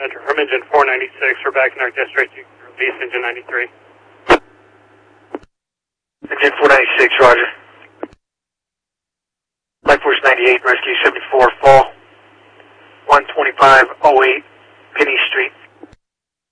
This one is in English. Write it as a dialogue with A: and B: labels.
A: Center, from engine 496, we're back in our district. You can release engine 93.
B: Engine 496, roger. Light Force 98, Rescue 74, fall. 12508.